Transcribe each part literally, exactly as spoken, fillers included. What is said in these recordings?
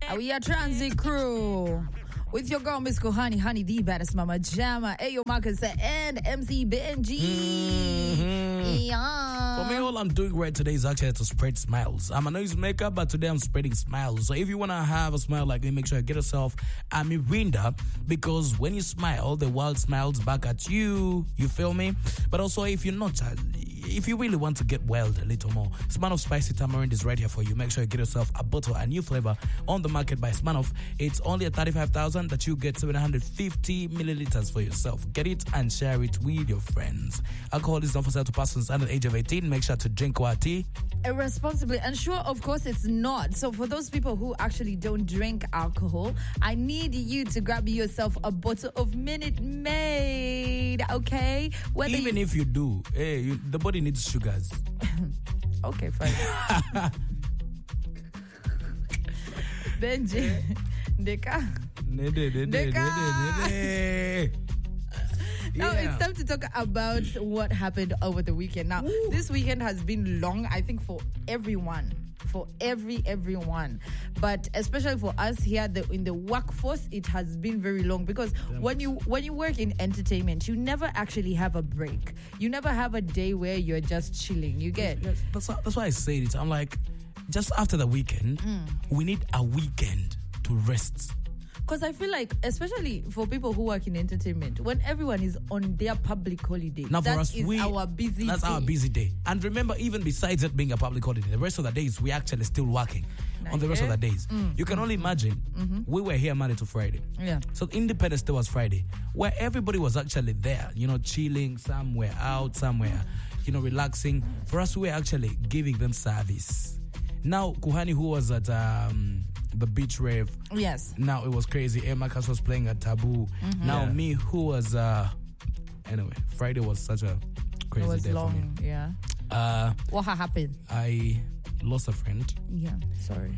We are Transit Crew with your girl, Miss Kohani, Honey, the baddest mama jamma, Ayo Marcus, and M C Benji. Mm-hmm. Yeah. For me, all I'm doing right today is actually to spread smiles. I'm a noisemaker, but today I'm spreading smiles. So if you want to have a smile like me, make sure you get yourself a Mirinda, because when you smile, the world smiles back at you. You feel me? But also, if you're not, if you really want to get wild a little more, Smirnoff Spicy Tamarind is right here for you. Make sure you get yourself a bottle, a new flavor on the market by Smirnoff. It's only at thirty-five thousand that you get seven hundred fifty milliliters for yourself. Get it and share it with your friends. Alcohol is not for sale to persons under the age of eighteen. Make sure to drink our tea irresponsibly. And sure, of course, it's not. So for those people who actually don't drink alcohol, I need you to grab yourself a bottle of Minute Maid, okay? Whether Even you... if you do, hey, you, the body needs sugars. Okay, fine. Benji, Deka. Deka. Now Yeah. it's time to talk about what happened over the weekend. Now, Ooh. This weekend has been long, I think, for everyone. For every, everyone. But especially for us here the, in the workforce, it has been very long, because Damn. when you when you work in entertainment, you never actually have a break. You never have a day where you're just chilling. You get? Yes, yes. That's, why, that's why I say it. I'm like, just after the weekend, mm. we need a weekend to rest. Because I feel like, especially for people who work in entertainment, when everyone is on their public holiday, now that for us, is we, our busy that's day. our busy day. And remember, even besides it being a public holiday, the rest of the days, we actually still working nice. on the rest of the days. Mm. You can mm-hmm. only imagine, mm-hmm. we were here Monday to Friday. Yeah. So Independence Day was Friday, where everybody was actually there, you know, chilling, somewhere out, somewhere, you know, relaxing. For us, we were actually giving them service. Now, Kuhani, who was at um, the beach rave, yes. Now it was crazy. A. Marcus was playing at Taboo. Mm-hmm. Now yeah. me, who was uh, anyway, Friday was such a crazy it was day long, for me. Yeah. Uh, what happened? I lost a friend. Yeah. Sorry.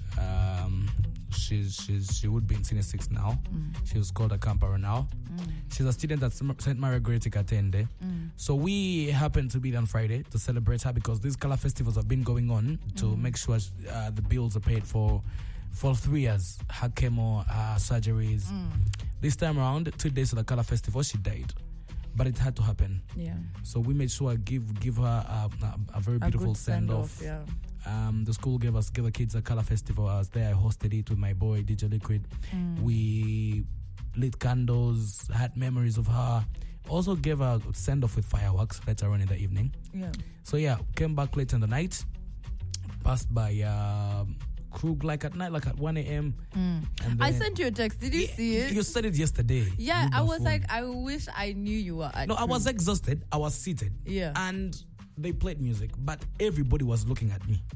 Um, she's she's she would be in senior six now. Mm. She was called a camper now. Mm. She's a student at Saint Maria Greater Katende. Mm. So we happened to be there on Friday to celebrate her, because these color festivals have been going on to mm. make sure uh, the bills are paid for for three years. Her chemo, her surgeries. Mm. This time around, two days of the color festival, she died. But it had to happen. Yeah. So we made sure I give give her a, a, a very beautiful a send off. Yeah. Um, the school gave us gave the kids a color festival. I was there. I hosted it with my boy D J Liquid. Mm. We lit candles, had memories of her. Also gave a send off with fireworks later on in the evening. Yeah. So yeah, came back late in the night. Passed by uh, Krug like at night, like at one a.m. Mm. I sent you a text. Did you yeah, see it? You said it yesterday. Yeah, I was like, I wish I knew you were at No, Krug. I was exhausted. I was seated. Yeah. And they played music, but everybody was looking at me.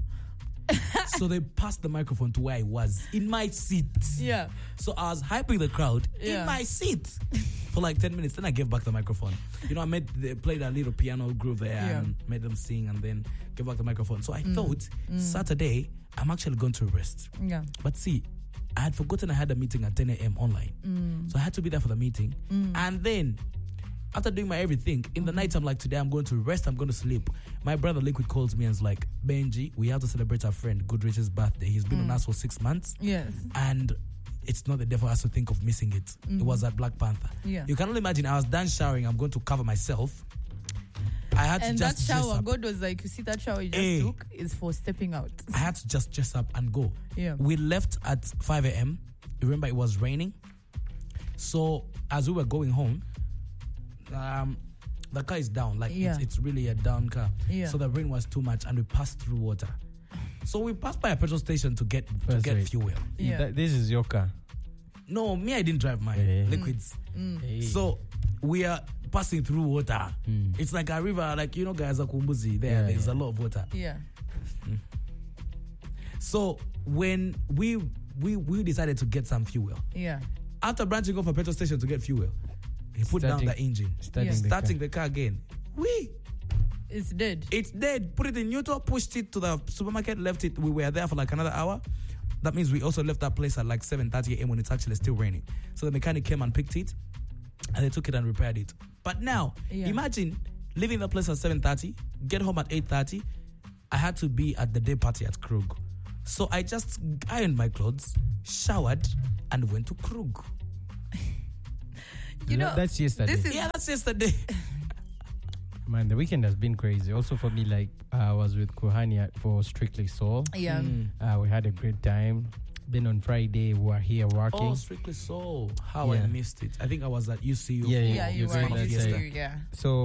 So they passed the microphone to where I was, in my seat. Yeah. So I was hyping the crowd yeah. in my seat for like ten minutes. Then I gave back the microphone. You know, I made they played a little piano groove there yeah. and made them sing, and then gave back the microphone. So I mm. thought mm. Saturday I'm actually going to rest. Yeah. But see, I had forgotten I had a meeting at ten a.m. online. Mm. So I had to be there for the meeting. Mm. And then after doing my everything, in the mm-hmm. night, I'm like, today I'm going to rest, I'm going to sleep. My brother Liquid calls me and is like, Benji, we have to celebrate our friend Goodrich's birthday. He's been mm. on us for six months. Yes. And it's not the day for us to think of missing it. Mm-hmm. It was at Black Panther. Yeah. You can only imagine, I was done showering, I'm going to cover myself. I had and to just that shower, dress up. God was like, you see that shower you just hey. took is for stepping out. I had to just dress up and go. Yeah. We left at five a.m. Remember, it was raining. So as we were going home, um, the car is down. Like yeah. it's, it's really a down car. Yeah. So the rain was too much, and we passed through water. So we passed by a petrol station to get to get wait. fuel. Yeah. That, this is your car. No, me, I didn't drive my hey. liquids. Mm. Hey. So we are passing through water. Mm. It's like a river, like, you know, guys, Kumbuzi. There, yeah, there's yeah. a lot of water. Yeah. Mm. So when we we we decided to get some fuel. Yeah. After branching off a petrol station to get fuel, he put starting, down the engine. Starting, yeah. the, starting car. the car again. We. It's dead. It's dead. Put it in neutral, pushed it to the supermarket, left it. We were there for like another hour. That means we also left that place at like seven thirty a.m. when it's actually still raining. So the mechanic came and picked it, and they took it and repaired it. But now, yeah. imagine leaving the place at seven thirty, get home at eight thirty. I had to be at the day party at Krug. So I just ironed my clothes, showered, and went to Krug. You know, that's yesterday. This is Yeah, that's yesterday. Man, the weekend has been crazy. Also for me, like I was with Kuhani at- for Strictly Soul. yeah. Uh, we had a great time. Then on Friday we were here working. Oh, Strictly Soul. How I Yeah. missed it. I think I was at U C U. Yeah, for yeah, Yeah, you you were were Summer that used Fiesta. side. to, yeah. So